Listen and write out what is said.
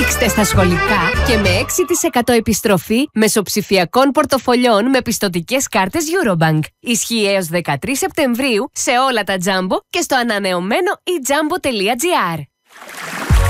Ρίξτε στα σχολικά και με 6% επιστροφή μεσοψηφιακών πορτοφολιών με πιστωτικές κάρτες Eurobank. Ισχύει έως 13 Σεπτεμβρίου σε όλα τα Jumbo και στο ανανεωμένο eJumbo.gr.